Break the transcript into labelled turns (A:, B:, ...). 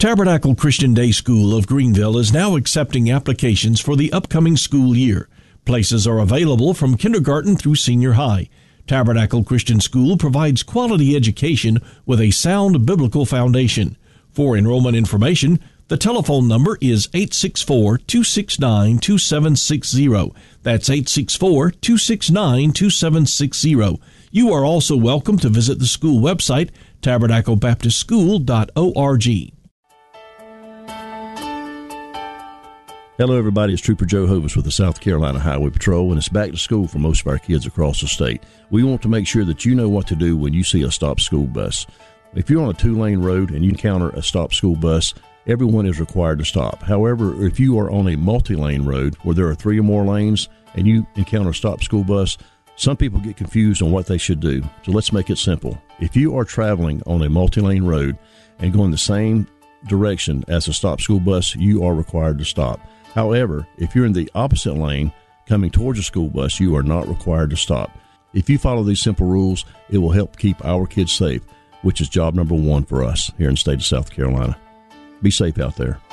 A: Tabernacle Christian Day School of Greenville is now accepting applications for the upcoming school year. Places are available from kindergarten through senior high. Tabernacle Christian School provides quality education with a sound biblical foundation. For enrollment information, the telephone number is 864-269-2760. That's 864-269-2760. You are also welcome to visit the school website, tabernaclebaptistschool.org.
B: Hello, everybody. It's Trooper Joe Hovis with the South Carolina Highway Patrol, and it's back to school for most of our kids across the state. We want to make sure that you know what to do when you see a stopped school bus. If you're on a two-lane road and you encounter a stopped school bus, everyone is required to stop. However, if you are on a multi-lane road where there are 3 or more lanes and you encounter a stopped school bus, some people get confused on what they should do. So let's make it simple. If you are traveling on a multi-lane road and going the same direction as a stopped school bus, you are required to stop. However, if you're in the opposite lane coming towards a school bus, you are not required to stop. If you follow these simple rules, it will help keep our kids safe, which is job number 1 for us here in the state of South Carolina. Be safe out there.